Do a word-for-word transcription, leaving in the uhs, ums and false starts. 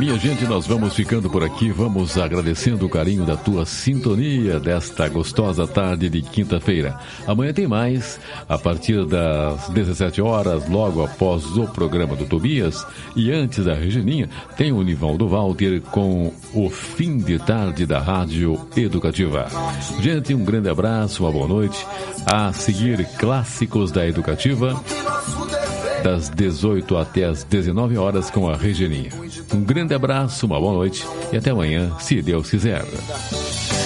Minha gente, nós vamos ficando por aqui, vamos agradecendo o carinho da tua sintonia desta gostosa tarde de quinta-feira. Amanhã tem mais, a partir das dezessete horas, logo após o programa do Tobias, e antes da Regininha, tem o Nivaldo Walter com o fim de tarde da Rádio Educativa. Gente, um grande abraço, uma boa noite. A seguir, clássicos da Educativa, das dezoito até as dezenove horas com a Regininha. Um grande abraço, uma boa noite e até amanhã, se Deus quiser.